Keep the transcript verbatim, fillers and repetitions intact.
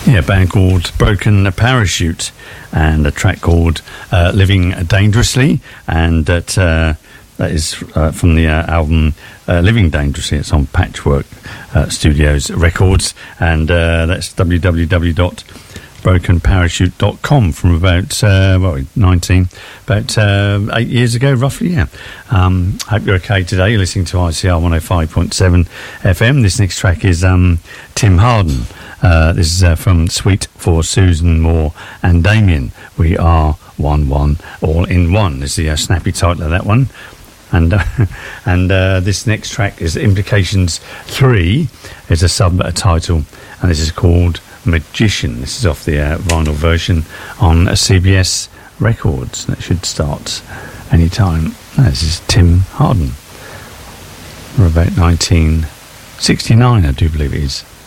Yeah, a band called Broken Parachute, and a track called uh, Living Dangerously, and that uh, that is uh, from the uh, album uh, Living Dangerously. It's on Patchwork uh, Studios Records, and uh, that's w w w dot broken parachute dot com from about uh, well, nineteen, about uh, eight years ago, roughly. Yeah. Um, hope you're okay today. You're listening to I C R one oh five point seven F M. This next track is um, Tim Harden. Uh, this is uh, from Suite for Susan Moore and Damien. We are one one all in one. This is the uh, snappy title of that one. And uh, and uh, this next track is Implications three. It's a subtitle, and this is called Magician. This is off the uh, vinyl version on uh, C B S Records. That should start any time. This is Tim Harden from about nineteen sixty-nine, I do believe it is.